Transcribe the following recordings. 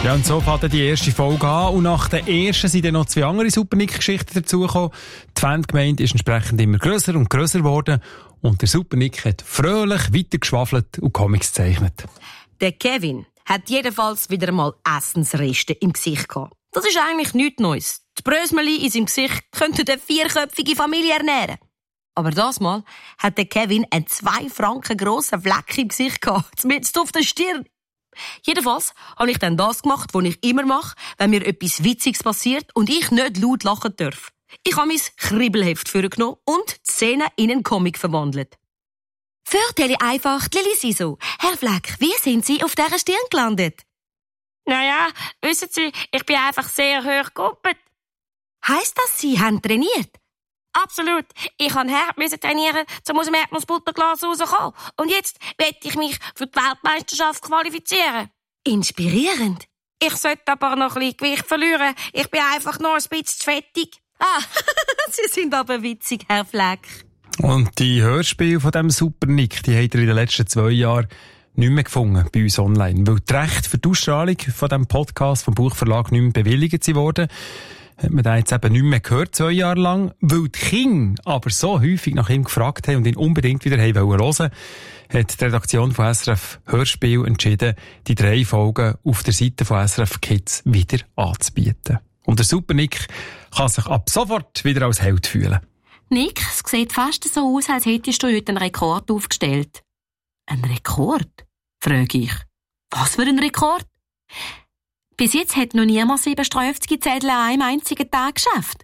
Ja, und so fängt die erste Folge an. Und nach der ersten sind dann noch 2 andere Super-Nick-Geschichten dazugekommen. Die Fangemeinde ist entsprechend immer grösser und grösser geworden. Und der Super-Nick hat fröhlich weitergeschwafelt und Comics gezeichnet. Der Kevin hat jedenfalls wieder mal Essensreste im Gesicht gehabt. Das ist eigentlich nichts Neues. Die Brösmeli in seinem Gesicht könnten eine 4-köpfige Familie ernähren. Aber das Mal hat der Kevin einen 2 Franken grossen Fleck im Gesicht gehabt, mitten auf der Stirn. Jedenfalls habe ich dann das gemacht, was ich immer mache, wenn mir etwas Witziges passiert und ich nicht laut lachen darf. Ich habe mein Kribbelheft vorgenommen und die Szene in einen Comic verwandelt. Vorteile einfach, Lili Siso. Herr Fleck, wie sind Sie auf dieser Stirn gelandet? Naja, wissen Sie, ich bin einfach sehr hoch gekuppelt. Heisst das, Sie haben trainiert? Absolut. Ich musste hart trainieren, um aus dem Erdnussbutterglas rauszukommen. Und jetzt will ich mich für die Weltmeisterschaft qualifizieren. Inspirierend. Ich sollte aber noch ein bisschen Gewicht verlieren. Ich bin einfach noch ein bisschen zu fettig. Sie sind aber witzig, Herr Fleck. Und die Hörspiele von diesem Super-Nick, die habt ihr in den letzten 2 Jahren nicht mehr gefunden bei uns online. Weil die Rechte für die Ausstrahlung von diesem Podcast vom Buchverlag nicht mehr bewilligt wurden, hat man da jetzt eben nicht mehr gehört, 2 Jahre lang. Weil die Kinder aber so häufig nach ihm gefragt haben und ihn unbedingt wieder hören wollten, hat die Redaktion von SRF Hörspiel entschieden, die 3 Folgen auf der Seite von SRF Kids wieder anzubieten. Und der Super-Nick kann sich ab sofort wieder als Held fühlen. Nick, es sieht fast so aus, als hättest du heute einen Rekord aufgestellt. Ein Rekord? Frage ich. Was für ein Rekord? Bis jetzt hat noch niemand 7 Zettel an einem einzigen Tag geschafft.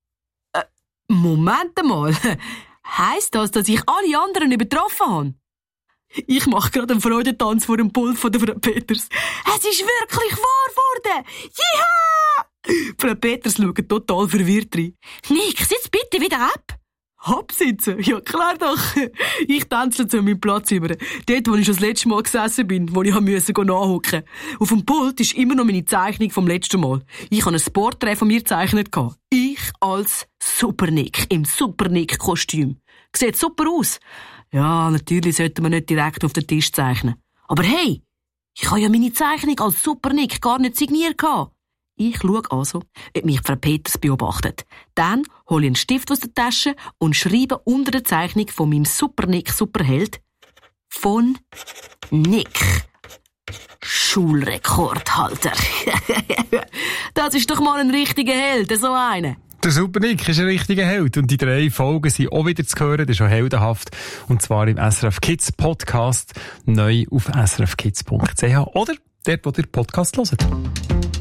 Moment mal. Heisst das, dass ich alle anderen übertroffen habe? Ich mache gerade einen Freudentanz vor dem Pult von der Frau Peters. Es ist wirklich wahr geworden! Jiha! Frau Peters schaut total verwirrt rein. Nick, sitz bitte wieder ab! Absitzen? Ja, klar doch. Ich tanze zu meinem Platz über. Dort, wo ich schon das letzte Mal gesessen bin, wo ich nachhocken musste. Auf dem Pult ist immer noch meine Zeichnung vom letzten Mal. Ich habe ein Porträt von mir gezeichnet. Ich als Super-Nick, im Super-Nick-Kostüm. Sieht super aus. Ja, natürlich sollte man nicht direkt auf den Tisch zeichnen. Aber hey, ich habe ja meine Zeichnung als Super-Nick gar nicht signiert. Ich schaue also, ob mich Frau Peters beobachtet. Dann hole ich einen Stift aus der Tasche und schreibe unter der Zeichnung von meinem Super-Nick-Superheld von Nick. Schulrekordhalter. Das ist doch mal ein richtiger Held, so einer. Der Super-Nick ist ein richtiger Held. Und die 3 Folgen sind auch wieder zu hören. Das ist schon heldenhaft. Und zwar im SRF Kids Podcast. Neu auf srfkids.ch oder dort, wo ihr Podcast hört.